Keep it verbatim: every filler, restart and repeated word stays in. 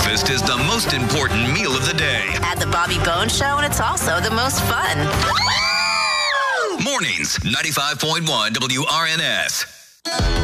breakfast is the most important meal of the day. At the Bobby Bones Show, and it's also the most fun. Mornings, ninety-five point one W R N S.